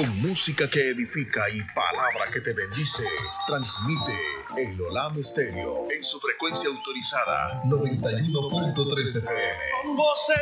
Con música que edifica y palabra que te bendice, transmite el Olam Estéreo en su frecuencia autorizada 91.3 FM.